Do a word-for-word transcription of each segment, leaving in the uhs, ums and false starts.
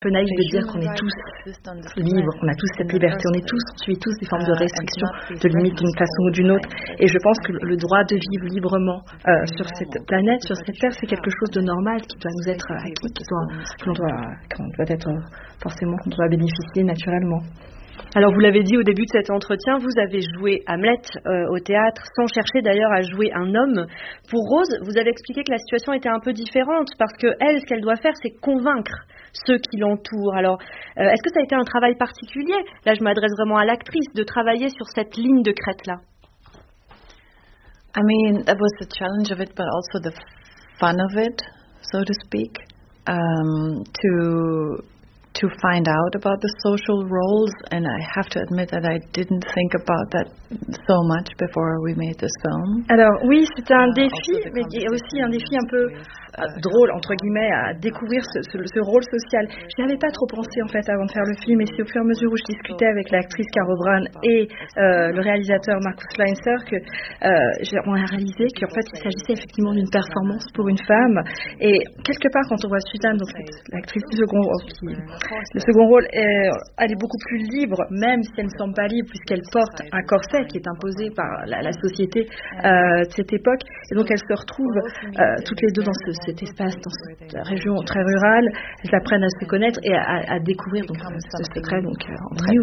peu naïf de dire qu'on est tous libres, qu'on a tous cette liberté, on est tous, on subit tous des formes de restrictions, de limites d'une façon ou d'une autre. Et je pense que le droit de vivre librement euh, sur cette planète, sur cette terre, c'est quelque chose de normal qui doit nous être acquis, qui doit, qu'on doit, qu'on doit être forcément, qu'on doit bénéficier naturellement. Alors vous l'avez dit au début de cet entretien, vous avez joué Hamlet euh, au théâtre, sans chercher d'ailleurs à jouer un homme. Pour Rose, vous avez expliqué que la situation était un peu différente, parce que elle, ce qu'elle doit faire, c'est convaincre ceux qui l'entourent. Alors, euh, est-ce que ça a été un travail particulier? Là, je m'adresse vraiment à l'actrice, de travailler sur cette ligne de crête-là. I mean, that was the challenge of it, but also the fun of it, so to speak, um, to... to find out about the social roles, and I have to admit that I didn't think about that so much before we made this film. Alors oui, c'était un défi, mais aussi un défi un peu euh, drôle, entre guillemets, à découvrir ce, ce, ce rôle social. Je n'y avais pas trop pensé en fait avant de faire le film, et c'est au fur et à mesure où je discutais avec l'actrice Caro Brown et euh, le réalisateur Marcus Leinster que euh, on a réalisé qu'en fait il s'agissait effectivement d'une performance pour une femme. Et quelque part, quand on voit Suzanne, donc l'actrice du second qui le second rôle, est, elle est beaucoup plus libre, même si elle ne semble pas libre, puisqu'elle porte un corset qui est imposé par la, la société euh, de cette époque. Et donc, elles se retrouvent euh, toutes les deux dans ce, cet espace, dans cette région très rurale. Elles apprennent à se connaître et à, à découvrir donc, ce secret donc, euh, entre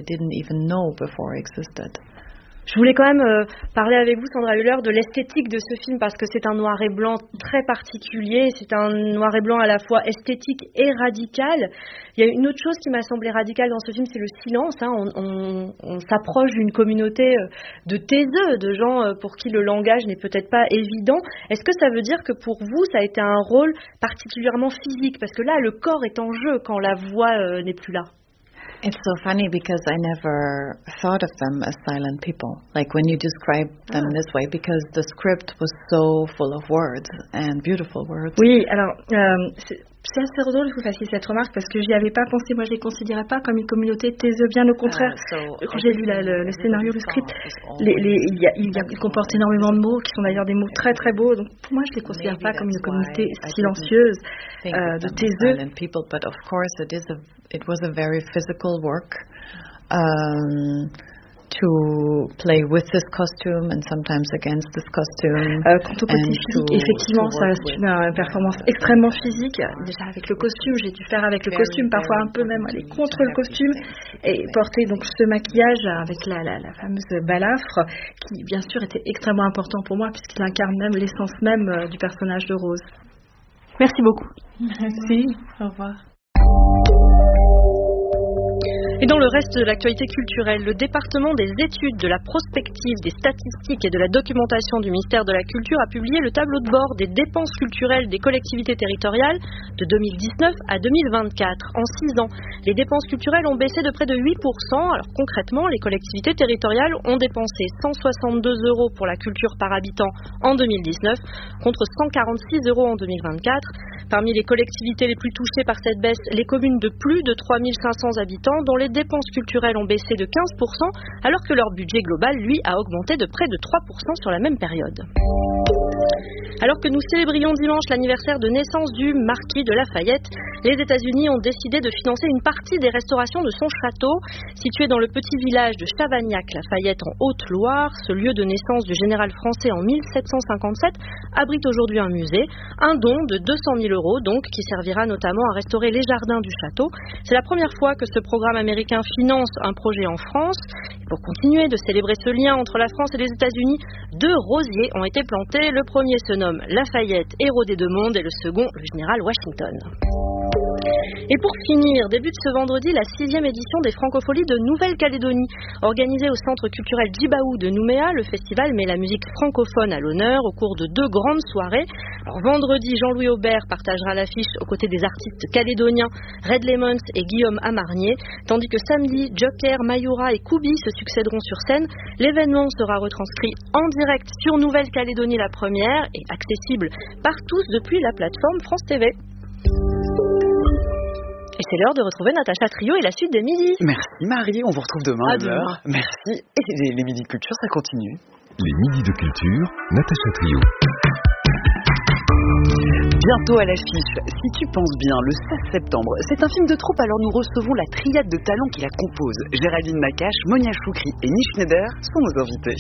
elles. Je voulais quand même euh, parler avec vous, Sandra Hüller, de l'esthétique de ce film, parce que c'est un noir et blanc très particulier. C'est un noir et blanc à la fois esthétique et radical. Il y a une autre chose qui m'a semblé radicale dans ce film, c'est le silence. Hein. On, on, on s'approche d'une communauté de taiseux, de gens pour qui le langage n'est peut-être pas évident. Est-ce que ça veut dire que pour vous, ça a été un rôle particulièrement physique? Parce que là, le corps est en jeu quand la voix euh, n'est plus là. It's so funny because I never thought of them as silent people, like when you describe them this way, because the script was so full of words and beautiful words. Oui, alors euh, c'est, c'est assez drôle que vous fassiez cette remarque parce que j'y avais pas pensé. Moi, je les considérais pas comme une communauté de taiseux, bien au contraire. Uh, so Quand j'ai lu la, le, le scénario, le script, les, les, il, y a, il, y a, il comporte énormément de mots qui sont d'ailleurs des mots très très beaux. Donc pour moi, je les considère pas comme une communauté silencieuse euh, de taiseux. People, but of course, it is a, it was a very physical work. Um, to play with this costume and sometimes against this costume. Euh, quant au côté physique, effectivement, ça c'est une, une performance extrêmement physique. Déjà avec le costume, j'ai dû faire avec le costume, parfois un peu même aller contre le costume et porter donc ce maquillage avec la, la, la fameuse balafre qui bien sûr était extrêmement important pour moi puisqu'il incarne même l'essence même euh, du personnage de Rose. Merci beaucoup. Merci. Au revoir. Et dans le reste de l'actualité culturelle, le département des études, de la prospective, des statistiques et de la documentation du ministère de la Culture a publié le tableau de bord des dépenses culturelles des collectivités territoriales de deux mille dix-neuf à deux mille vingt-quatre. En six ans, les dépenses culturelles ont baissé de près de huit pour cent. Alors concrètement, les collectivités territoriales ont dépensé cent soixante-deux euros pour la culture par habitant en deux mille dix-neuf contre cent quarante-six euros en deux mille vingt-quatre. Parmi les collectivités les plus touchées par cette baisse, les communes de plus de trois mille cinq cents habitants dont les dépenses culturelles ont baissé de quinze pour cent alors que leur budget global, lui, a augmenté de près de trois pour cent sur la même période. Alors que nous célébrions dimanche l'anniversaire de naissance du marquis de Lafayette, les États-Unis ont décidé de financer une partie des restaurations de son château. Situé dans le petit village de Chavagnac-Lafayette en Haute-Loire, ce lieu de naissance du général français en mille sept cent cinquante-sept abrite aujourd'hui un musée. Un don de deux cent mille euros donc, qui servira notamment à restaurer les jardins du château. C'est la première fois que ce programme américain finance un projet en France. Et pour continuer de célébrer ce lien entre la France et les États-Unis, deux rosiers ont été plantés. Le premier se nomme Lafayette, héros des deux mondes, et le second, le général Washington. Et pour finir, débute ce vendredi la sixième édition des Francopholies de Nouvelle-Calédonie. Organisée au centre culturel Djibaou de Nouméa, le festival met la musique francophone à l'honneur au cours de deux grandes soirées. Alors vendredi, Jean-Louis Aubert partagera l'affiche aux côtés des artistes calédoniens Red Lemons et Guillaume Amarnier, tandis que samedi, Joker, Mayura et Koubi se succéderont sur scène. L'événement sera retranscrit en direct sur Nouvelle-Calédonie la première et accessible par tous depuis la plateforme France T V. Et c'est l'heure de retrouver Natacha Trio et la suite des midis. Merci Marie, on vous retrouve demain à à demain. Merci. Et les, les midis de culture, ça continue. Les midis de culture, Natacha Trio. Bientôt à l'affiche, Si tu penses bien, le seize septembre. C'est un film de troupe, alors nous recevons la triade de talents qui la compose. Géraldine Nakache, Monia Choukri et Nish Schneider sont nos invités.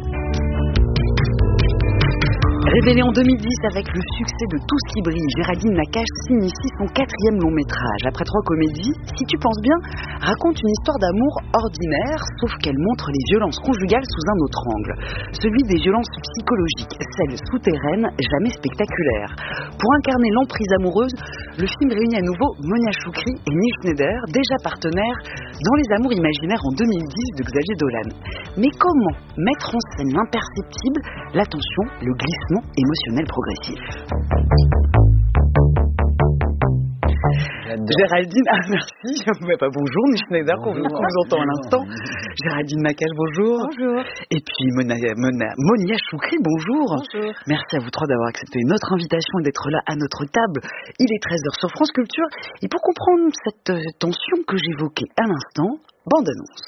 Révélée en deux mille dix avec le succès de Tout ce qui brille, Géraldine Nakache signe ici son quatrième long métrage. Après trois comédies, Si tu penses bien raconte une histoire d'amour ordinaire, sauf qu'elle montre les violences conjugales sous un autre angle. Celui des violences psychologiques, celles souterraines, jamais spectaculaires. Pour incarner l'emprise amoureuse, le film réunit à nouveau Monia Choukri et Nish Schneider, déjà partenaires dans Les Amours imaginaires en deux mille dix de Xavier Dolan. Mais comment mettre en scène l'imperceptible, la tension, le glissement émotionnel progressif? J'adore. Géraldine, ah merci, mais pas bonjour, Nish Schneider, qu'on vous, vous entend à l'instant. Géraldine Nakache, bonjour. Bonjour. Et puis Monia, Monia, Monia Choukri, bonjour. Bonjour. Merci à vous trois d'avoir accepté notre invitation et d'être là à notre table. Il est treize heures sur France Culture. Et pour comprendre cette euh, tension que j'évoquais à l'instant, bande-annonce.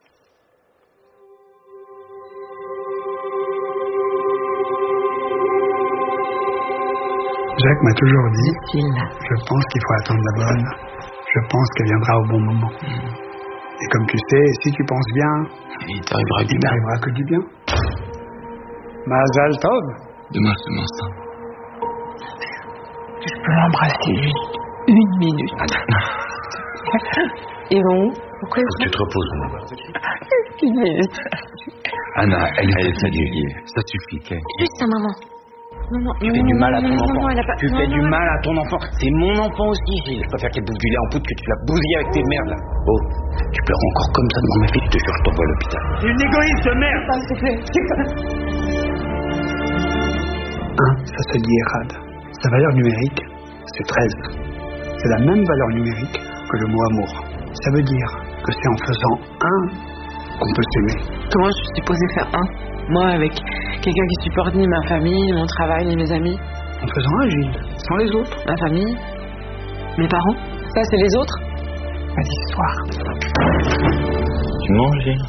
Jacques m'a toujours dit, je pense qu'il faut attendre la bonne, je pense qu'elle viendra au bon moment. Mmh. Et comme tu sais, si tu penses bien, il t'arrivera il t'arrivera que du bien. Mazal Tov. Demain, c'est mon instant. Je peux l'embrasser juste une minute. Et bon, pourquoi tu te reposes, Anna. Une minute. Anna, elle est fatiguée. Ça suffit, Kay. Juste sa maman. Non, non, tu fais du mal à ton non, enfant. Non, non, pas... Tu non, fais non, du non. mal à ton enfant. C'est mon enfant aussi, Gilles. Je préfère qu'elle bouffe du lait en poudre que tu l'as bousillé avec tes merdes là. Oh, tu pleures encore comme ça devant ma fille, je te jure, je t'envoie à l'hôpital. C'est une égoïste de merde. Un, ça se dit Erad. Sa valeur numérique, c'est treize. C'est la même valeur numérique que le mot amour. Ça veut dire que c'est en faisant un qu'on peut s'aimer. Comment je suis supposée faire un? Moi, avec quelqu'un qui supporte ni ma famille, ni mon travail, ni mes amis. En faisant un, Gilles, sans les autres. Ma famille, mes parents. Ça, c'est les autres. Pas d'histoire. Tu manges, Gilles?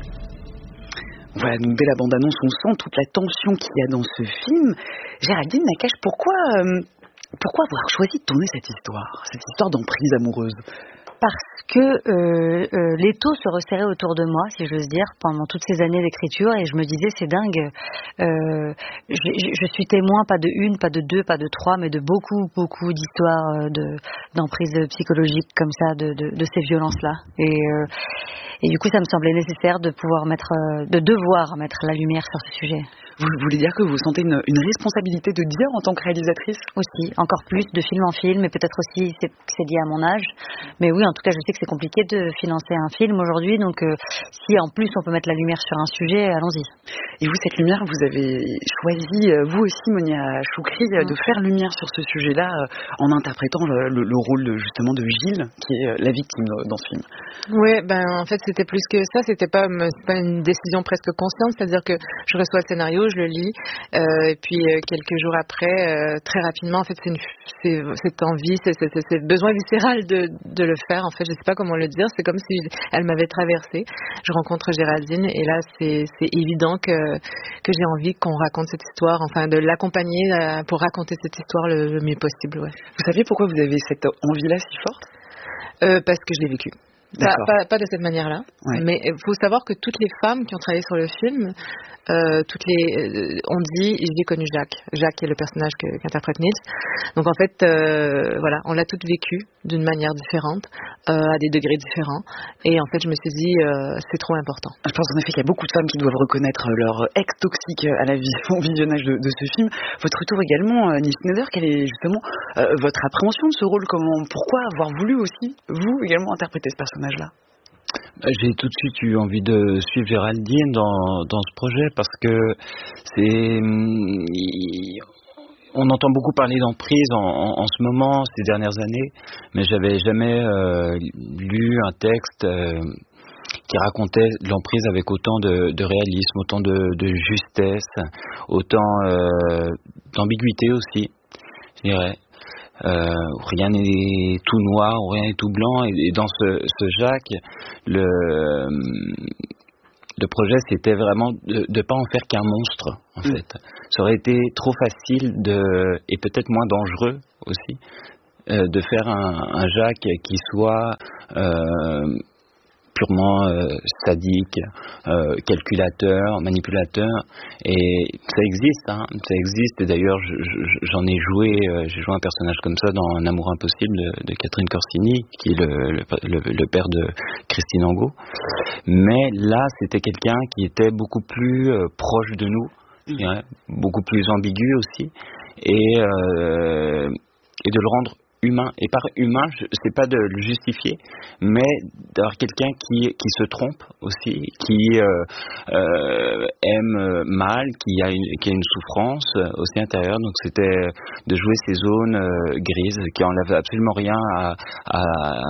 Voilà, donc dès la bande-annonce, on sent toute la tension qu'il y a dans ce film. Géraldine Nakache, pourquoi, euh, pourquoi avoir choisi de tourner cette histoire, cette histoire d'emprise amoureuse? Parce que euh, euh, l'étau se resserrait autour de moi, si j'ose dire, pendant toutes ces années d'écriture, et je me disais, c'est dingue, euh, je, je suis témoin, pas de une, pas de deux, pas de trois, mais de beaucoup, beaucoup d'histoires de, d'emprise psychologique comme ça, de, de, de ces violences-là. Et, euh, et du coup, ça me semblait nécessaire de pouvoir mettre, de devoir mettre la lumière sur ce sujet. Vous voulez dire que vous sentez une, une responsabilité de dire en tant que réalisatrice? Aussi, encore plus de film en film, et peut-être aussi c'est, c'est lié à mon âge. Mais oui, en tout cas, je sais que c'est compliqué de financer un film aujourd'hui, donc euh, si en plus on peut mettre la lumière sur un sujet, allons-y. Et vous, cette lumière, vous avez choisi, euh, vous aussi, Monia Choukri, euh, de faire lumière sur ce sujet-là euh, en interprétant le, le, le rôle de, justement de Gilles, qui est euh, la victime dans ce film. Oui, ben en fait c'était plus que ça, c'était pas, c'est pas une décision presque consciente, c'est-à-dire que je reçois le scénario, je le lis, euh, et puis euh, quelques jours après, euh, très rapidement, en fait c'est, une, c'est cette envie, c'est, c'est, c'est, c'est besoin viscéral de, de le faire, en fait je sais pas comment le dire, c'est comme si elle m'avait traversée. Je rencontre Géraldine et là c'est, c'est évident que, que j'ai envie qu'on raconte cette histoire, enfin de l'accompagner euh, pour raconter cette histoire le, le mieux possible. Ouais. Vous savez pourquoi vous avez cette envie-là si forte? euh, Parce que je l'ai vécu. Pas, pas, pas de cette manière-là, ouais. Mais il faut savoir que toutes les femmes qui ont travaillé sur le film, euh, toutes les, euh, ont dit, j'ai connu Jacques, Jacques qui est le personnage que, qu'interprète Nils. Donc en fait, euh, voilà, on l'a toutes vécu d'une manière différente, euh, à des degrés différents. Et en fait, je me suis dit, euh, c'est trop important. Je pense en effet qu'il y a beaucoup de femmes qui doivent reconnaître leur ex toxique à la vie, au visionnage de, de ce film. Votre retour également, Nish Schneider, quelle est justement euh, votre appréhension de ce rôle? Comment, pourquoi avoir voulu aussi vous également interpréter ce personnage? Là. J'ai tout de suite eu envie de suivre Géraldine dans, dans ce projet parce que c'est, on entend beaucoup parler d'emprise en, en, en ce moment, ces dernières années, mais j'avais jamais euh, lu un texte euh, qui racontait l'emprise avec autant de, de réalisme, autant de, de justesse, autant euh, d'ambiguïté aussi, je dirais. Euh, rien n'est tout noir, rien n'est tout blanc, et, et dans ce, ce Jacques, le, le projet, c'était vraiment de ne pas en faire qu'un monstre, en mmh. fait. Ça aurait été trop facile de, et peut-être moins dangereux aussi, euh, de faire un, un Jacques qui soit euh, purement euh, sadique, euh, calculateur, manipulateur, et ça existe, hein, ça existe. Et d'ailleurs, je, je, j'en ai joué, euh, j'ai joué un personnage comme ça dans Un amour impossible de, de Catherine Corsini, qui est le, le, le, le père de Christine Angot. Mais là, c'était quelqu'un qui était beaucoup plus euh, proche de nous, je dirais, beaucoup plus ambigu aussi, et, euh, et de le rendre humain. Et par humain, je, c'est pas de le justifier, mais d'avoir quelqu'un qui, qui se trompe aussi, qui euh, euh, aime mal, qui a, une, qui a une souffrance aussi intérieure. Donc c'était de jouer ces zones euh, grises qui enlèvent absolument rien à, à,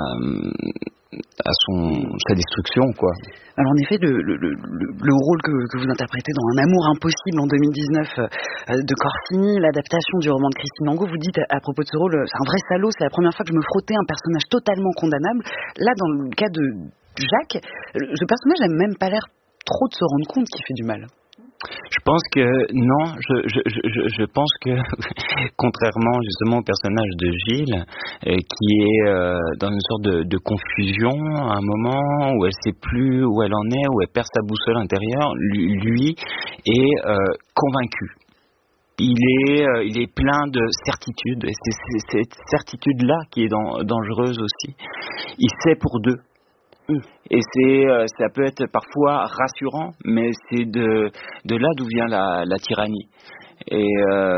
à son, sa destruction, quoi. Alors en effet, le, le, le, le rôle que, que vous interprétez dans Un amour impossible en deux mille dix-neuf euh, de Corsini, l'adaptation du roman de Christine Angot, vous dites à, à propos de ce rôle, c'est un vrai salaud, c'est la première fois que je me frottais un personnage totalement condamnable. Là, dans le cas de Jacques, ce personnage n'a même pas l'air trop de se rendre compte qu'il fait du mal. Je pense que non, je, je, je, je pense que contrairement justement au personnage de Gilles, euh, qui est euh, dans une sorte de, de confusion à un moment où elle sait plus où elle en est, où elle perd sa boussole intérieure, lui, lui est euh, convaincu. Il est, euh, il est plein de certitudes, et c'est, c'est cette certitude-là qui est dans, dangereuse aussi. Il sait pour deux. Et c'est, euh, ça peut être parfois rassurant, mais c'est de, de là d'où vient la, la tyrannie. Et euh,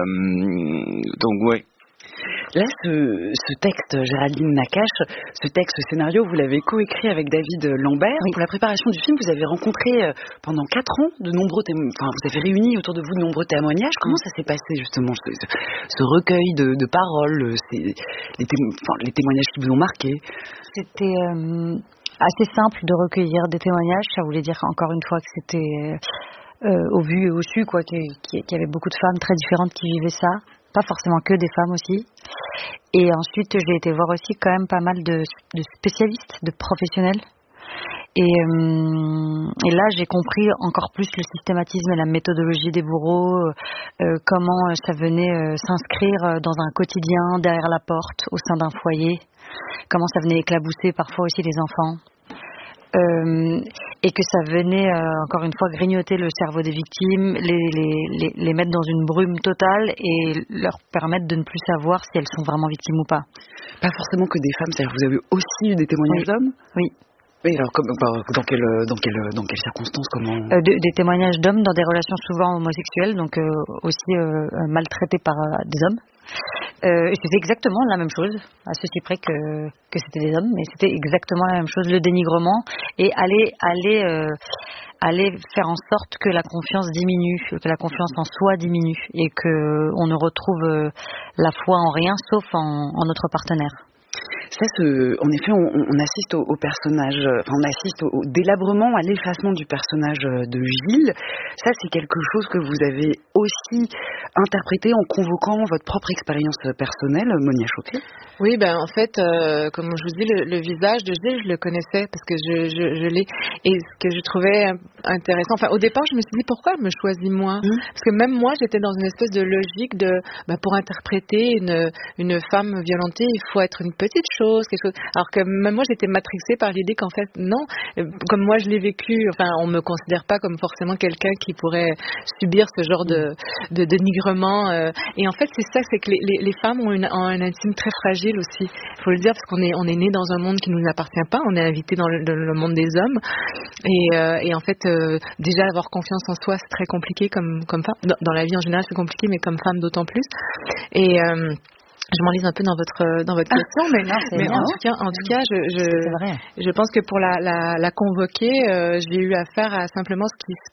donc, ouais. Là, ce, ce texte, Géraldine Nakache, ce texte, ce scénario, vous l'avez coécrit avec David Lambert. Oui. Pour la préparation du film, vous avez rencontré pendant quatre ans de nombreux témoignages, enfin, vous avez réuni autour de vous de nombreux témoignages. Comment ça s'est passé, justement, ce, ce recueil de, de paroles, ces, les, témo- enfin, les témoignages qui vous ont marqué? C'était euh, assez simple de recueillir des témoignages. Ça voulait dire, encore une fois, que c'était euh, au vu et au su, quoi, qu'il y avait beaucoup de femmes très différentes qui vivaient ça. Pas forcément que des femmes aussi. Et ensuite, j'ai été voir aussi quand même pas mal de, de spécialistes, de professionnels. Et, euh, et là, j'ai compris encore plus le systématisme et la méthodologie des bourreaux, euh, comment ça venait euh, s'inscrire dans un quotidien, derrière la porte, au sein d'un foyer, comment ça venait éclabousser parfois aussi les enfants. Euh, et que ça venait, euh, encore une fois, grignoter le cerveau des victimes, les, les, les, les mettre dans une brume totale et leur permettre de ne plus savoir si elles sont vraiment victimes ou pas. Pas forcément que des femmes, c'est-à-dire que vous avez aussi eu des témoignages oui. d'hommes ? Oui. Oui, alors comme, dans, quelle, dans, quelle, dans quelles circonstances, comment euh, de, Des témoignages d'hommes dans des relations souvent homosexuelles, donc euh, aussi euh, maltraités par euh, des hommes. Euh, et c'était exactement la même chose, à ceci près que, que c'était des hommes, mais c'était exactement la même chose, le dénigrement et aller, aller, euh, aller faire en sorte que la confiance diminue, que la confiance en soi diminue et qu'on ne retrouve euh, la foi en rien sauf en, en notre partenaire. Ça, ce, en effet, on, on assiste au, au personnage, enfin, on assiste au, au délabrement, à l'effacement du personnage de Gilles. Ça, c'est quelque chose que vous avez aussi interprété en convoquant votre propre expérience personnelle, Monia Chauquet. Oui, ben en fait, euh, comme je vous dis, le, le visage de Gilles, je le connaissais parce que je, je, je l'ai. Et ce que je trouvais intéressant, enfin, au départ, je me suis dit pourquoi elle me choisit moi ? Mmh. Parce que même moi, j'étais dans une espèce de logique de, ben, pour interpréter une, une femme violentée, il faut être une petite chose, quelque chose. Alors que même moi, j'étais matrixée par l'idée qu'en fait, non, comme moi je l'ai vécu, enfin, on me considère pas comme forcément quelqu'un qui pourrait subir ce genre de, de dénigrement. Euh, et en fait, c'est ça, c'est que les, les, les femmes ont, une, ont un intime très fragile aussi. Il faut le dire parce qu'on est, on est né dans un monde qui nous appartient pas. On est invité dans le, le monde des hommes. Et, euh, et en fait, euh, déjà avoir confiance en soi, c'est très compliqué comme, comme femme. Dans, dans la vie en général, c'est compliqué, mais comme femme d'autant plus. Et euh, je m'enlise un peu dans votre dans votre question, mais, non, mais en tout cas, en tout cas, je je, je pense que pour la la, la convoquer, euh, j'ai eu affaire à simplement ce qui ce qui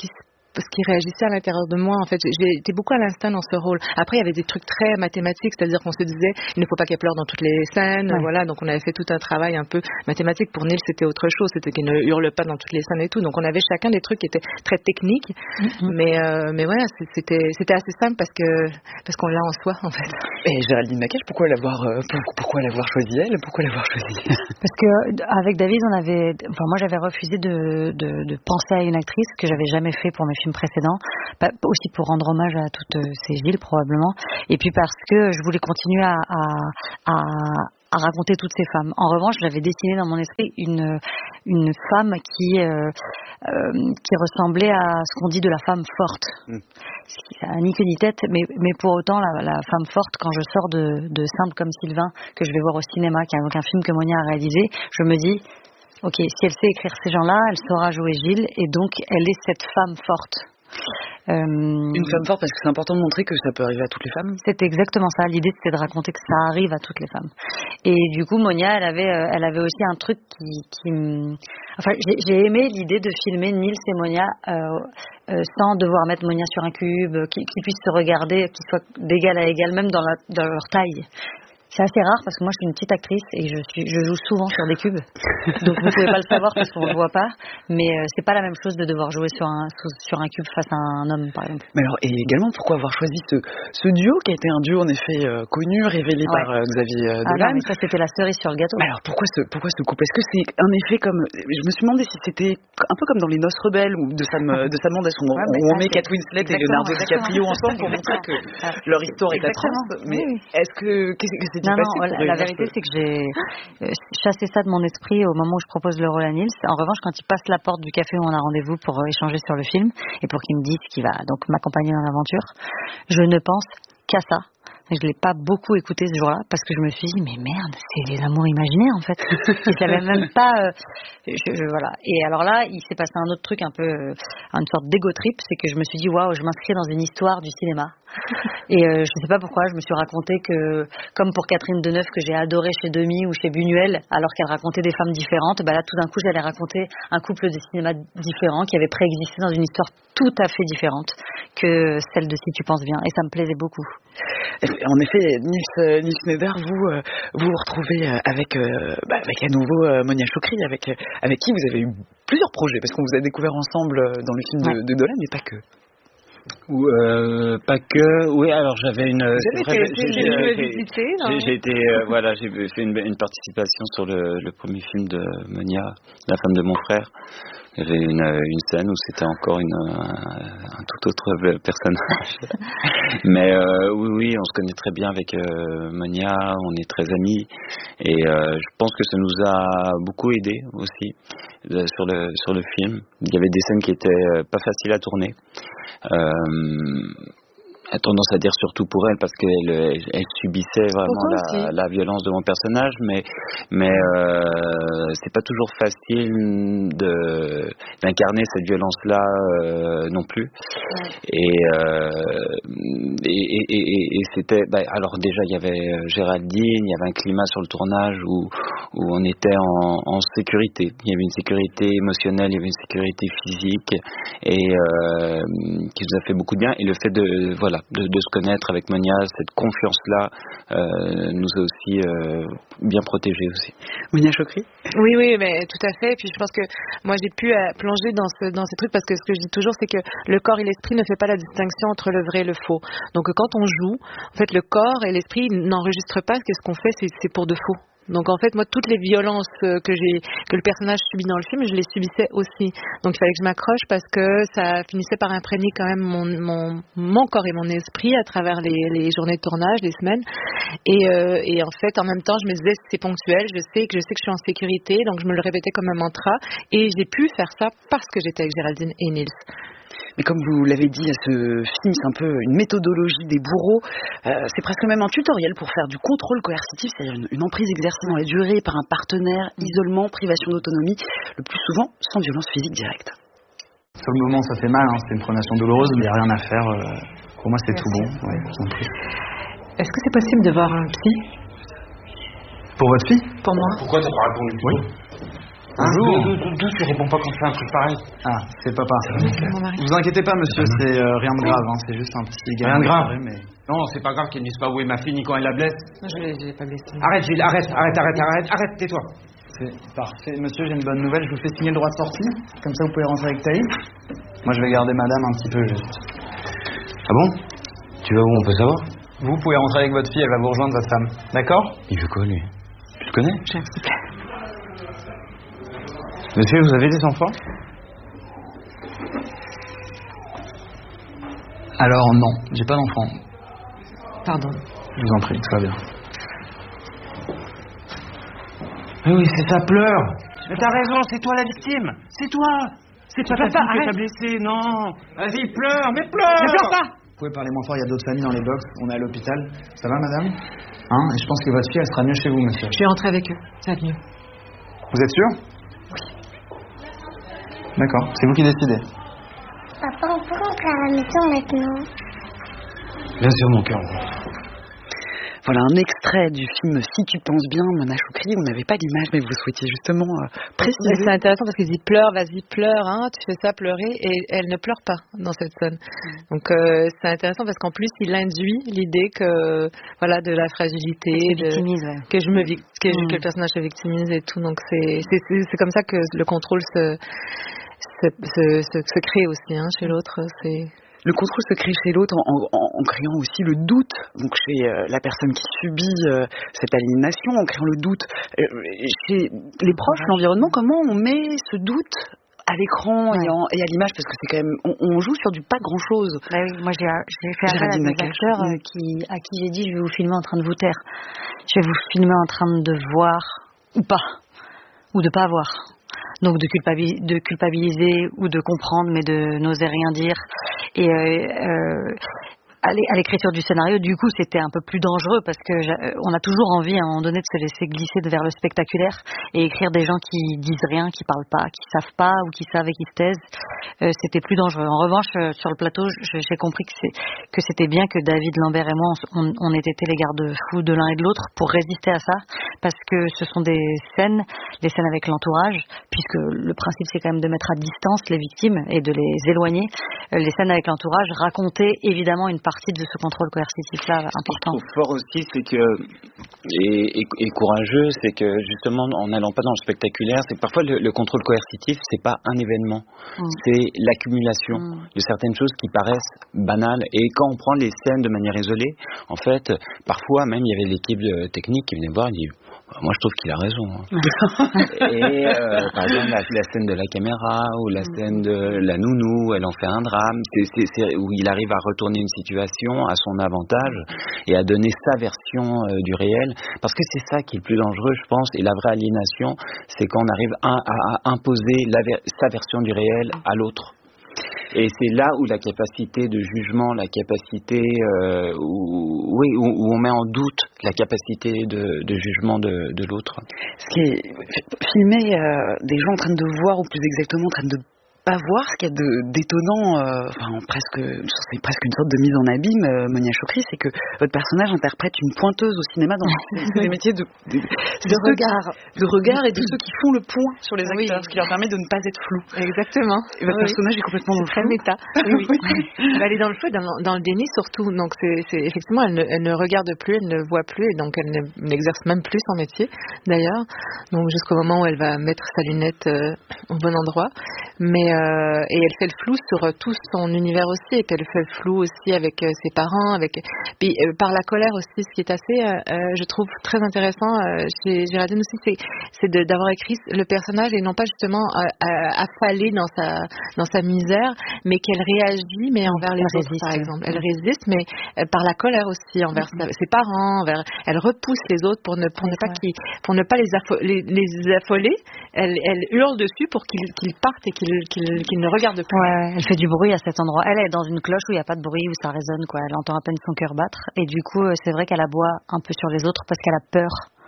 ce qui réagissait à l'intérieur de moi. En fait, j'ai, j'ai été beaucoup à l'instinct dans ce rôle. Après, il y avait des trucs très mathématiques, c'est-à-dire qu'on se disait, il ne faut pas qu'elle pleure dans toutes les scènes. Ouais. Voilà, donc on avait fait tout un travail un peu mathématique. Pour Neil, c'était autre chose, c'était qu'il ne hurle pas dans toutes les scènes et tout. Donc on avait chacun des trucs qui étaient très techniques, mm-hmm. mais euh, mais voilà, c'était c'était assez simple parce que parce qu'on l'a en soi, en fait. Et Géraldine Nakache, pourquoi l'avoir euh, pourquoi l'avoir choisi elle, pourquoi l'avoir choisi? Parce que avec David, on avait, enfin moi j'avais refusé de, de de penser à une actrice que j'avais jamais fait pour mes films précédents, pas, aussi pour rendre hommage à toutes ces Gilles probablement, et puis parce que je voulais continuer à à, à à raconter toutes ces femmes. En revanche, j'avais dessiné dans mon esprit une une femme qui euh, euh, qui ressemblait à ce qu'on dit de la femme forte. Mm. Ça n'a ni queue ni tête, mais mais pour autant la, la femme forte, quand je sors de de Simple comme Sylvain, que je vais voir au cinéma, qui est donc un film que Monia a réalisé, je me dis ok, si elle sait écrire ces gens-là, elle saura jouer Gilles, et donc elle est cette femme forte. Euh, une femme forte, parce que c'est important de montrer que ça peut arriver à toutes les femmes. C'était exactement ça. L'idée, c'était de raconter que ça arrive à toutes les femmes. Et du coup, Monia, elle avait, euh, elle avait aussi un truc qui, qui enfin, j'ai, j'ai aimé l'idée de filmer Nils et Monia euh, euh, sans devoir mettre Monia sur un cube, qu'ils, qu'ils puissent se regarder, qu'ils soient d'égal à égal, même dans, la, dans leur taille. C'est assez rare parce que moi je suis une petite actrice et je suis, je joue souvent sur des cubes, donc vous pouvez pas le savoir parce qu'on le voit pas, mais euh, c'est pas la même chose de devoir jouer sur un sur un cube face à un homme par exemple. Mais alors, et également pourquoi avoir choisi ce ce duo qui a été un duo en effet euh, connu, révélé ouais. par euh, Xavier euh, Dolan. Ah non, mais ça c'était la cerise sur le gâteau. Mais alors pourquoi ce pourquoi ce couple? Est-ce que c'est un effet comme, je me suis demandé si c'était un peu comme dans Les Noces rebelles ou de Sam de Sam Mendes où, ouais, où on met Kate Winslet et Leonardo DiCaprio ensemble pour montrer que leur histoire est atroce. Mais est-ce que qu'est-ce que c'est passé? La vérité, c'est que j'ai chassé ça de mon esprit au moment où je propose le rôle à Nils. En revanche, quand il passe la porte du café où on a rendez-vous pour échanger sur le film et pour qu'il me dise qu'il va donc m'accompagner dans l'aventure, je ne pense qu'à ça. Je ne l'ai pas beaucoup écouté ce jour-là parce que je me suis dit mais merde, c'est les amours imaginaires en fait. Je savais même pas. Euh, je, je, voilà. Et alors là, il s'est passé un autre truc un peu, euh, une sorte d'ego trip, c'est que je me suis dit waouh, je m'inscris dans une histoire du cinéma. Et euh, je ne sais pas pourquoi, je me suis raconté que, comme pour Catherine Deneuve que j'ai adoré chez Demy ou chez Buñuel, alors qu'elle racontait des femmes différentes, bah là tout d'un coup j'allais raconter un couple de cinéma différent qui avait préexisté dans une histoire tout à fait différente que celle de Si tu penses bien, et ça me plaisait beaucoup. En effet, Nils, Nils Schneider, vous euh, vous, vous retrouvez avec euh, bah, avec à nouveau euh, Monia Chokri, avec avec qui vous avez eu plusieurs projets, parce qu'on vous a découvert ensemble dans le film ouais. de, de Dolan, mais pas que. Ou euh, pas que. Oui, alors j'avais une. Vous avez été j'ai, j'ai, j'ai, visiter, non j'ai, j'ai été euh, voilà, j'ai fait une, une participation sur le, le premier film de Monia, La femme de mon frère. Il y avait une, une scène où c'était encore une, un, un tout autre personnage. Mais euh, oui, oui, on se connaît très bien avec euh, Monia, on est très amis. Et euh, je pense que ça nous a beaucoup aidé aussi euh, sur le sur le film. Il y avait des scènes qui étaient pas faciles à tourner. Euh, a tendance à dire surtout pour elle parce qu'elle elle, elle subissait vraiment la, la violence de mon personnage, mais mais euh, c'est pas toujours facile de d'incarner cette violence-là euh, non plus. Ouais. Et, euh, et, et, et et c'était bah, alors déjà il y avait Géraldine, il y avait un climat sur le tournage où où on était en, en sécurité. Il y avait une sécurité émotionnelle, il y avait une sécurité physique et euh, qui nous a fait beaucoup de bien. Et le fait de voilà De, de se connaître avec Monia, cette confiance-là euh, nous a aussi euh, bien protégés aussi. Monia Chokri ? Oui, oui, mais tout à fait. Et puis je pense que moi j'ai pu euh, plonger dans, ce, dans ces trucs parce que ce que je dis toujours, c'est que le corps et l'esprit ne fait pas la distinction entre le vrai et le faux. Donc quand on joue, en fait, le corps et l'esprit n'enregistrent pas que ce qu'on fait, c'est, c'est pour de faux. Donc en fait, moi, toutes les violences que j'ai, que le personnage subit dans le film, je les subissais aussi. Donc il fallait que je m'accroche parce que ça finissait par imprégner quand même mon, mon, mon corps et mon esprit à travers les, les journées de tournage, les semaines. Et, euh, et en fait, en même temps, je me disais, c'est ponctuel, je sais que je sais que je suis en sécurité, donc je me le répétais comme un mantra. Et j'ai pu faire ça parce que j'étais avec Géraldine et Nils. Mais comme vous l'avez dit, ce film, c'est un peu une méthodologie des bourreaux. Euh, c'est presque même un tutoriel pour faire du contrôle coercitif, c'est-à-dire une, une emprise exercée dans la durée par un partenaire, isolement, privation d'autonomie, le plus souvent sans violence physique directe. Sur le moment, ça fait mal, hein, c'est une pronation douloureuse, mais il n'y a rien à faire. Euh, pour moi, c'est Merci. Tout bon. Ouais, Est-ce que c'est possible de voir un psy ? Pour votre fille ? Pour moi. Pourquoi t'as pas répondu ? Oui. Bonjour. D'où tu réponds pas quand tu fais un truc pareil? Ah, c'est papa. Vous inquiétez pas, monsieur, c'est euh, rien de grave, hein, c'est juste un petit gars. Rien de grave. Mais... Non, c'est pas grave qu'elle ne dise pas où est ma fille ni quand elle la blesse. Je l'ai, je l'ai pas blessé. Arrête, Gilles, arrête, arrête, arrête, arrête, arrête, tais-toi. C'est parfait. Monsieur, j'ai une bonne nouvelle, je vous fais signer le droit de sortie. Comme ça, vous pouvez rentrer avec Thaïs. Moi, je vais garder madame un petit peu juste. Ah bon? Tu vas où, on peut savoir? Vous pouvez rentrer avec votre fille, elle va vous rejoindre, votre femme. D'accord? Il veut quoi, lui? Tu le connais? Monsieur, vous avez des enfants? Alors, non, j'ai pas d'enfant. Pardon. Je vous en prie, tout va bien. Mais oui, c'est ça, pleure. Mais t'as raison, c'est toi la victime. C'est toi. C'est pas ta fille que t'as blessée, non. Vas-y, pleure, mais pleure. Ne pleure pas. Vous pouvez parler moins fort, il y a d'autres familles dans les box. On est à l'hôpital. Ça va, madame? Hein? Et je pense que votre fille, elle sera mieux chez vous, monsieur. Je suis rentrée avec eux. Ça va mieux. Vous êtes sûr? Oui. D'accord, c'est vous qui décidez. Papa, on peut rentrer à la maison maintenant? Bien sûr, mon cœur. Voilà un extrait du film Si tu penses bien, Mona Choukri. Vous n'avez pas l'image, mais vous souhaitiez justement euh, préciser. C'est intéressant parce qu'il dit pleure, vas-y, pleure, hein, tu fais ça pleurer, et elle ne pleure pas dans cette scène. Donc euh, c'est intéressant parce qu'en plus il induit l'idée que voilà de la fragilité, de, ouais. que je me vic- que, mmh. que le personnage se victimise et tout. Donc c'est c'est c'est, c'est comme ça que le contrôle se se se, se, se crée aussi hein, chez l'autre. C'est Le contrôle se crée chez l'autre en, en, en créant aussi le doute, donc chez euh, la personne qui subit euh, cette aliénation, en créant le doute euh, chez les proches, l'environnement. Comment on met ce doute à l'écran ouais. et, en, et à l'image, parce que c'est quand même, on, on joue sur du pas grand chose. Bah oui, moi j'ai, j'ai fait appel à des acteurs euh, qui, à qui j'ai dit je vais vous filmer en train de vous taire, je vais vous filmer en train de voir ou pas, ou de pas voir. Donc de culpabiliser, de culpabiliser ou de comprendre, mais de n'oser rien dire. Et euh, euh, à l'écriture du scénario, du coup, c'était un peu plus dangereux parce que on a toujours envie à un moment donné de se laisser glisser vers le spectaculaire et écrire des gens qui disent rien, qui parlent pas, qui savent pas ou qui savent et qui se taisent. Euh, c'était plus dangereux. En revanche, euh, sur le plateau, j'ai compris que, c'est, que c'était bien que David Lambert et moi, on, on ait été les garde-fous de l'un et de l'autre pour résister à ça, parce que ce sont des scènes, les scènes avec l'entourage, puisque le principe c'est quand même de mettre à distance les victimes et de les éloigner. Euh, les scènes avec l'entourage racontaient évidemment une partie de ce contrôle coercitif-là important. Ce que je trouve fort aussi, c'est que, et, et, et courageux, c'est que justement, en n'allant pas dans le spectaculaire, c'est que parfois le, le contrôle coercitif, c'est pas un événement, mmh. c'est l'accumulation mmh. de certaines choses qui paraissent banales. Et quand on prend les scènes de manière isolée, en fait, parfois même il y avait l'équipe technique qui venait voir et dit moi je trouve qu'il a raison. Et euh, par exemple la, la scène de la caméra ou la scène de la nounou, elle en fait un drame, c'est, c'est, c'est où il arrive à retourner une situation à son avantage et à donner sa version euh, du réel, parce que c'est ça qui est le plus dangereux, je pense. Et la vraie aliénation, c'est quand on arrive à, à, à imposer la, sa version du réel à l'autre. Et c'est là où la capacité de jugement, la capacité euh, où, oui, où, où on met en doute la capacité de, de jugement de, de l'autre. Ce qui est filmer euh, des gens en train de voir, ou plus exactement en train de pas voir, ce qu'il y a de, d'étonnant, euh, enfin presque, c'est presque une sorte de mise en abîme, euh, Monia Choukri, c'est que votre personnage interprète une pointeuse au cinéma dans les métiers de, de, de, de regard, de regard et de ceux qui font le point sur les acteurs, oui. ce qui leur permet de ne pas être flou. Exactement. Et votre oui. personnage est complètement dans le très flou. méta. Oui, oui. Elle est dans le flou, dans, dans le déni surtout. Donc c'est, c'est effectivement, elle ne, elle ne regarde plus, elle ne voit plus, et donc elle ne, n'exerce même plus son métier, d'ailleurs. Donc jusqu'au moment où elle va mettre sa lunette euh, au bon endroit, mais Euh, et elle fait le flou sur euh, tout son univers aussi, et puis elle fait le flou aussi avec euh, ses parents, avec puis euh, par la colère aussi, ce qui est assez, euh, euh, je trouve très intéressant euh, chez Géraldine aussi, c'est, c'est de, d'avoir écrit le personnage et non pas justement euh, affalé dans sa dans sa misère, mais qu'elle réagit, mais envers les elle autres résiste. Par exemple, elle résiste, mais euh, par la colère aussi envers mm-hmm. sa, ses parents, envers, elle repousse les autres pour ne pour ne pas qu'ils, pour ne pas les, affo- les, les affoler, elle, elle hurle dessus pour qu'ils, qu'ils partent et qu'ils, qu'ils qu'il ne regarde plus. Ouais, elle fait du bruit à cet endroit. Elle est dans une cloche où il n'y a pas de bruit, où ça résonne, quoi. Elle entend à peine son cœur battre. Et du coup, c'est vrai qu'elle aboie un peu sur les autres parce qu'elle a peur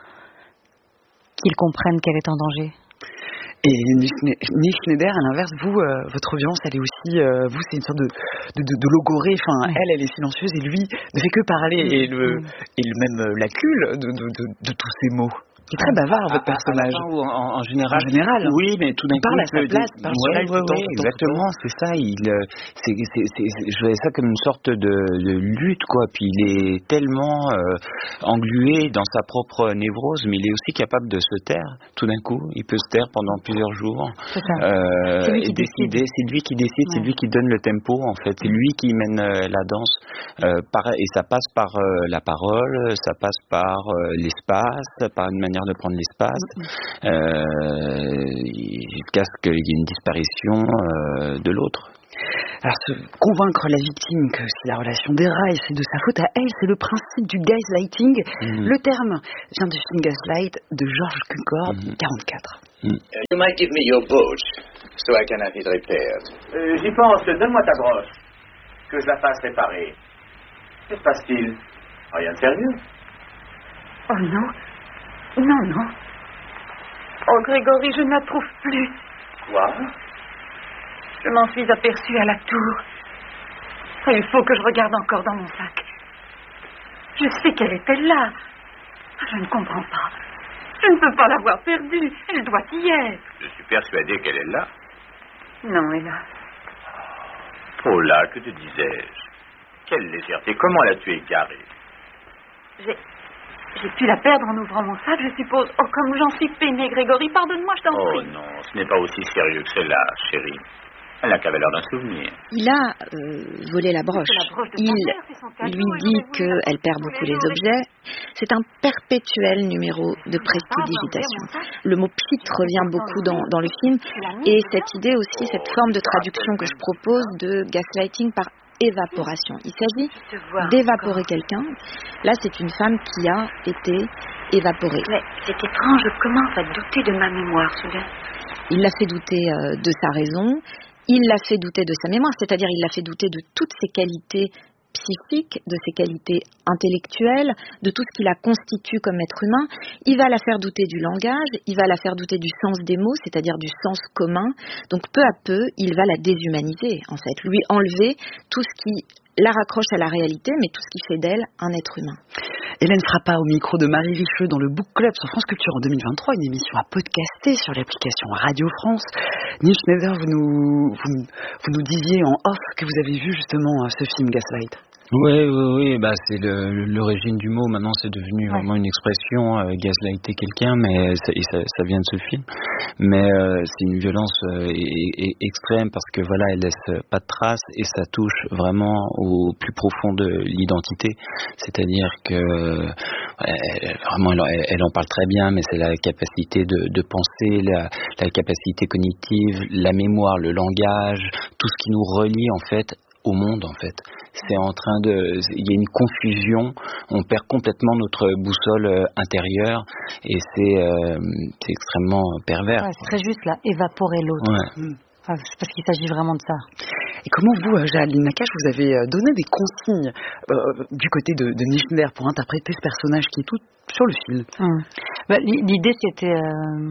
qu'ils comprennent qu'elle est en danger. Et Nils Schneider, à l'inverse, vous, euh, votre violence, elle est aussi, euh, vous, c'est une sorte de, de, de, de logorée. Enfin, ouais. elle, elle est silencieuse et lui ne fait que parler. Et, le, mmh. et le même l'accule de, de, de, de tous ces mots. qui est très bavard, votre personnage. À, à ou en, en général. En général. Oui, mais tout d'un coup. Il parle à sa place, il parle ouais, ouais, ouais, ouais, exactement, c'est ça. Il, c'est, c'est, c'est, je voyais ça comme une sorte de, de lutte, quoi. Puis il est tellement euh, englué dans sa propre névrose, mais il est aussi capable de se taire. Tout d'un coup, il peut se taire pendant plusieurs jours. C'est ça. Euh, c'est lui qui et décider. décide. C'est lui qui décide, ouais. C'est lui qui donne le tempo, en fait. C'est lui qui mène euh, la danse. Euh, par, et ça passe par euh, la parole, ça passe par euh, l'espace, par une manière de prendre l'espace, mm-hmm. euh, jusqu'à ce qu'il y ait une disparition euh, de l'autre. Alors, se convaincre la victime que si la relation déraille, c'est de sa faute à elle, c'est le principe du gaslighting. Mm-hmm. Le terme vient du film Gaslight de Georges Cukor, mm-hmm. quarante-quatre. Mm. You might give me your brooch, so I can have it repaired. Euh, j'y pense, donne-moi ta broche, que je la fasse réparer. Que se passe-t-il? Rien de sérieux? Oh non, non, non. Oh Grégory, je ne la trouve plus. Quoi? Je m'en suis aperçue à la tour. Et il faut que je regarde encore dans mon sac. Je sais qu'elle était là. Je ne comprends pas. Je ne peux pas l'avoir perdue. Elle doit y être. Je suis persuadé qu'elle est là. Non, hélas. Oh là, que te disais-je? Quelle légèreté. Comment l'as-tu égarée? J'ai... J'ai pu la perdre en ouvrant mon sac, je suppose. Oh, comme j'en suis peinée, Grégory. Pardonne-moi, je t'en prie. Oh non, ce n'est pas aussi sérieux que cela, chérie. Elle n'a qu'à valeur d'un souvenir. Il a euh, volé la broche. La broche il père, lui dit qu'elle perd beaucoup les objets. C'est un perpétuel numéro de prestidigitation. Le mot pit revient beaucoup dans, dans le film. Et cette idée aussi, cette forme de traduction que je propose de gaslighting par évaporation. Il s'agit d'évaporer quelqu'un. Là, c'est une femme qui a été évaporée. Mais c'est étrange, je commence à douter de ma mémoire, soudain. Il l'a fait douter euh, de sa raison. Il l'a fait douter de sa mémoire, c'est-à-dire il l'a fait douter de toutes ses qualités psychiques, de ses qualités intellectuelles, de tout ce qui la constitue comme être humain. Il va la faire douter du langage, il va la faire douter du sens des mots, c'est-à-dire du sens commun. Donc peu à peu, il va la déshumaniser, en fait, lui enlever tout ce qui la raccroche à la réalité, mais tout ce qui fait d'elle un être humain. Hélène Frappa au micro de Marie Richeux dans le Book Club sur France Culture en deux mille vingt-trois, une émission à podcaster sur l'application Radio France. Neil Schneider, vous nous, vous, vous nous disiez en off que vous avez vu justement ce film Gaslight. Oui, oui, oui, bah c'est le, l'origine du mot. Maintenant, c'est devenu ouais. vraiment une expression, euh, gaslighter quelqu'un, mais ça, et ça, ça vient de ce film. Mais euh, c'est une violence euh, et, et extrême parce que voilà, elle laisse pas de traces et ça touche vraiment au plus profond de l'identité. C'est-à-dire que euh, vraiment, elle, elle en parle très bien, mais c'est la capacité de, de penser, la, la capacité cognitive, la mémoire, le langage, tout ce qui nous relie en fait au monde en fait. C'est en train de, il y a une confusion, on perd complètement notre boussole euh, intérieure et c'est, euh, c'est extrêmement pervers. Ouais, c'est très juste là, évaporer l'autre. Ouais. Mmh. Enfin, c'est parce qu'il s'agit vraiment de ça. Et comment vous, Géraldine Nakache, vous avez donné des consignes euh, du côté de, de Neil Schneider pour interpréter ce personnage qui est tout sur le fil? Mmh. Bah, l'idée c'était... Euh...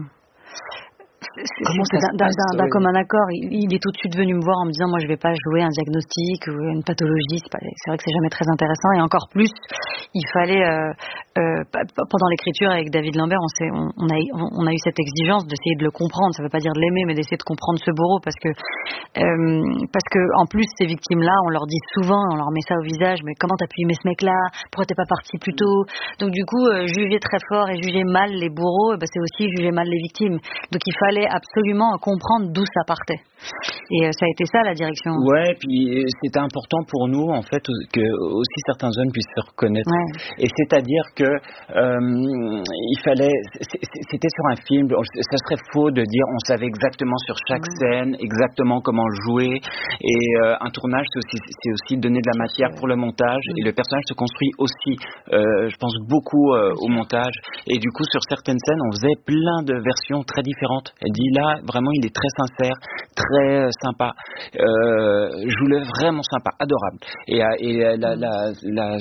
Comment ça d'un, d'un, d'un commun accord, il, il est tout de suite venu me voir en me disant moi je vais pas jouer un diagnostic ou une pathologie, c'est, pas, c'est vrai que c'est jamais très intéressant et encore plus il fallait euh, euh, pendant l'écriture avec David Lambert on, s'est, on, on, a, on a eu cette exigence d'essayer de le comprendre, ça veut pas dire de l'aimer mais d'essayer de comprendre ce bourreau parce que euh, parce que en plus ces victimes là on leur dit souvent, on leur met ça au visage mais comment t'as pu aimer ce mec là, pourquoi t'es pas parti plus tôt, donc du coup euh, juger très fort et juger mal les bourreaux, bah, c'est aussi juger mal les victimes, donc il fallait absolument comprendre d'où ça partait. Et euh, ça a été ça la direction. Ouais, puis c'était important pour nous en fait que aussi certains jeunes puissent se reconnaître. Ouais. Et c'est-à-dire que euh, il fallait, c'était sur un film, ça serait faux de dire on savait exactement sur chaque mmh. scène, exactement comment le jouer. Et euh, un tournage c'est aussi, c'est aussi donner de la matière pour le montage. Mmh. Et le personnage se construit aussi, euh, je pense beaucoup euh, au montage. Et du coup sur certaines scènes on faisait plein de versions très différentes. Elle dit là vraiment il est très sincère, très sympa, euh, joue-le vraiment sympa, adorable. Et, et la, la, la,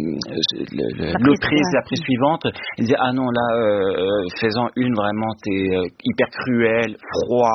la, l'autrice, la prise suivante, elle disait ah non là euh, fais-en une vraiment t'es hyper cruel, froid,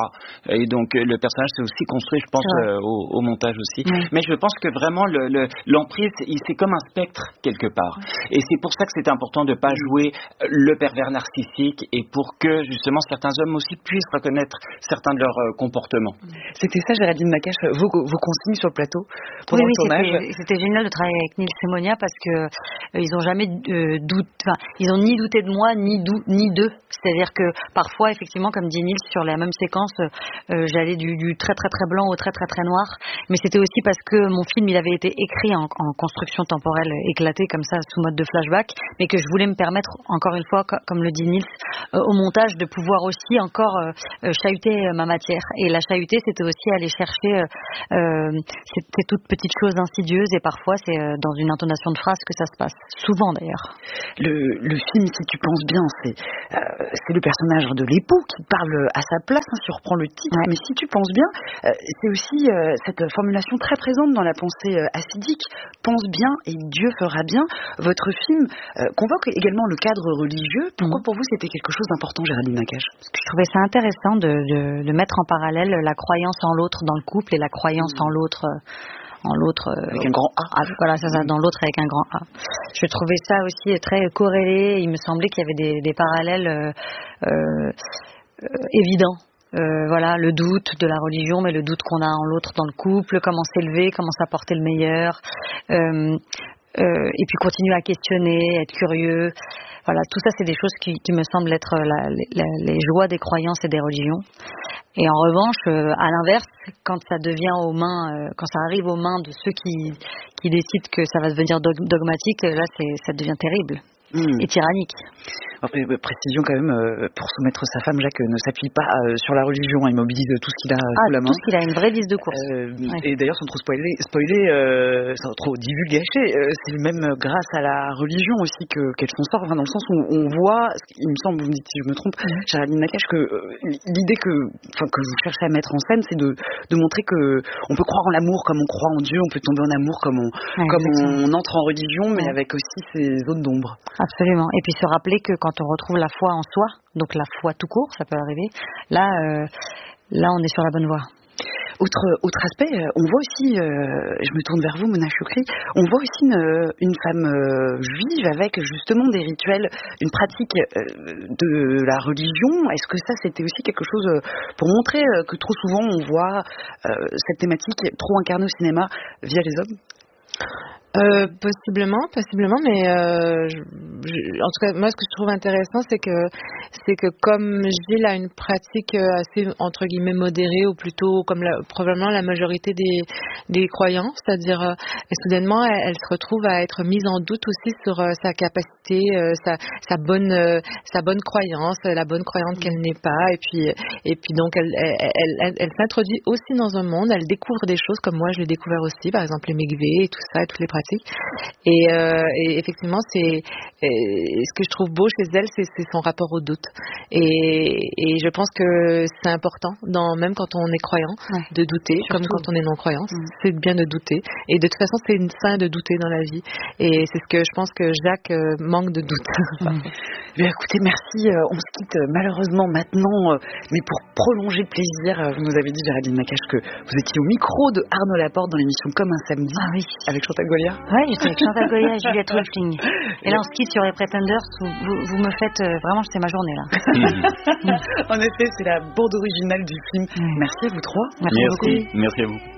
Et donc le personnage s'est aussi construit, je pense, euh, au, au montage aussi. Oui. Mais je pense que vraiment le, le, l'emprise, c'est comme un spectre quelque part. Et c'est pour ça que c'est important de ne pas jouer le pervers narcissique et pour que justement certains hommes aussi puissent reconnaître certains de leurs euh, comportements. C'était ça, Géraldine Nakache, vos, vos consignes sur le plateau pendant oui, le oui, tournage. C'était, c'était génial de travailler avec Nils et Monia parce que euh, ils ont jamais euh, doute, enfin, ils ont ni douté de moi ni dou, ni d'eux. C'est-à-dire que parfois, effectivement, comme dit Nils, sur la même séquence, euh, j'allais du, du très très très blanc au très très très noir. Mais c'était aussi parce que mon film, il avait été écrit en, en construction temporelle éclatée comme ça, sous mode de flashback, mais que je voulais me permettre, encore une fois, comme le dit Nils, euh, au montage, de pouvoir aussi encore euh, chahuter ma matière. Et la chahuter, c'était aussi aller chercher euh, euh, ces, ces toutes petites choses insidieuses, et parfois c'est euh, dans une intonation de phrase que ça se passe. Souvent d'ailleurs. Le, le film, si tu penses bien, c'est, euh, c'est le personnage de l'époux qui parle à sa place, hein, si on reprend le titre, ouais. Mais si tu penses bien, euh, c'est aussi euh, cette formulation très présente dans la pensée euh, hassidique, pense bien et Dieu fera bien. Votre film euh, convoque également le cadre religieux. Pourquoi mmh. pour vous c'était quelque chose d'important, Géraldine Nakache? Parce que je trouvais ça intéressant de, de, de mettre en parallèle la croyance en l'autre dans le couple et la croyance mmh. en l'autre en l'autre avec euh, un grand A. Ah, voilà, c'est ça, dans l'autre avec un grand A. Je trouvais ça aussi très corrélé. Il me semblait qu'il y avait des, des parallèles euh, euh, euh, évidents. Euh, voilà, le doute de la religion, mais le doute qu'on a en l'autre dans le couple, comment s'élever, comment s'apporter le meilleur, euh, euh, et puis continuer à questionner, être curieux. Voilà, tout ça, c'est des choses qui, qui me semblent être la, la, les joies des croyances et des religions. Et en revanche, euh, à l'inverse, quand ça devient aux mains, euh, quand ça arrive aux mains de ceux qui, qui décident que ça va devenir dogmatique, là, c'est, ça devient terrible. Mmh. Et tyrannique. Après, précision quand même, euh, pour soumettre sa femme, Jacques ne s'appuie pas euh, sur la religion, il mobilise tout ce qu'il a ah, sous la main. Tout ce qu'il a, une vraie liste de courses. Euh, ouais. Et d'ailleurs, sans trop spoiler, spoiler euh, sans trop divulgacher, euh, c'est même grâce à la religion aussi que, qu'elle s'en sort, enfin, dans le sens où on voit, il me semble, vous me dites si je me trompe, mmh. Géraldine Nakache, que euh, l'idée que, enfin, que vous cherchez à mettre en scène, c'est de, de montrer que on peut croire en l'amour comme on croit en Dieu, on peut tomber en amour comme on, ouais, comme on entre en religion, mais ouais. avec aussi ses zones d'ombre. Absolument. Et puis se rappeler que quand on retrouve la foi en soi, donc la foi tout court, ça peut arriver, là, euh, là on est sur la bonne voie. Autre, autre aspect, on voit aussi, euh, je me tourne vers vous, Mona Chokri, on voit aussi une, une femme euh, juive avec justement des rituels, une pratique euh, de la religion. Est-ce que ça, c'était aussi quelque chose pour montrer que trop souvent on voit euh, cette thématique trop incarnée au cinéma via les hommes? Euh, possiblement, possiblement, mais euh, je, je, en tout cas, moi, ce que je trouve intéressant, c'est que c'est que comme Gilles a une pratique assez entre guillemets modérée, ou plutôt comme la, probablement la majorité des des croyants, c'est-à-dire euh, et soudainement, elle, elle se retrouve à être mise en doute aussi sur euh, sa capacité, euh, sa sa bonne euh, sa bonne croyance, la bonne croyante qu'elle n'est pas, et puis et puis donc elle elle elle, elle, elle s'introduit aussi dans un monde, elle découvre des choses comme moi je l'ai découvert aussi, par exemple les mikvés et tout ça, et toutes les pratiques. Et, euh, et effectivement, c'est et ce que je trouve beau chez elle, c'est, c'est son rapport au doute. Et, et je pense que c'est important, dans, même quand on est croyant, ouais. de douter, surtout. Comme quand on est non-croyant, mmh. c'est bien de douter. Et de toute façon, c'est sain de douter dans la vie. Et c'est ce que je pense que Jacques euh, manque de doute. Mmh. Bien, écoutez, merci. Euh, on se quitte euh, malheureusement maintenant, euh, mais pour prolonger le plaisir, euh, vous nous avez dit, Géraldine Nakache, que vous étiez au micro de Arnaud Laporte dans l'émission Comme un samedi, ah, oui. avec Chantal Goya. Oui, j'étais avec Chantal Goya et Juliette Wolfling. Et là, on se quitte sur les Pretenders. Vous, vous, vous me faites euh, vraiment, c'est ma journée là. En effet, c'est la bande originale du film. Mmh. Merci à vous trois. Merci, merci beaucoup. Merci à vous.